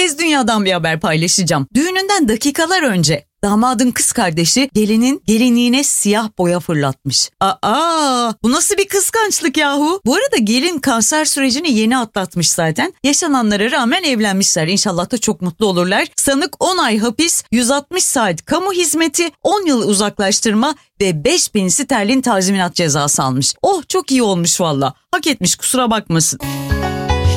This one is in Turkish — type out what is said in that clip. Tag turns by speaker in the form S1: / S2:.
S1: kez dünyadan bir haber paylaşacağım. Düğününden dakikalar önce damadın kız kardeşi gelinin gelinliğine siyah boya fırlatmış. Bu nasıl bir kıskançlık yahu? Bu arada gelin kanser sürecini yeni atlatmış zaten. Yaşananlara rağmen evlenmişler. İnşallah da çok mutlu olurlar. Sanık 10 ay hapis, 160 saat kamu hizmeti, 10 yıl uzaklaştırma ve 5.000 sterlin tazminat cezası almış. Oh, çok iyi olmuş valla. Hak etmiş, kusura bakmasın.